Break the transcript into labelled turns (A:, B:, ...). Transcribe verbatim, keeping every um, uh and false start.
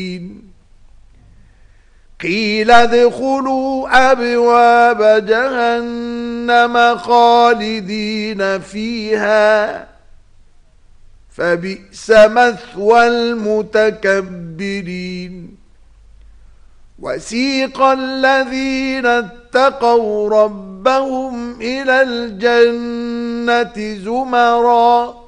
A: قيل ادخلوا أبواب جهنم خالدين فيها فبئس مثوى المتكبرين وسيق الذين اتقوا ربهم إلى الجنة زمرًا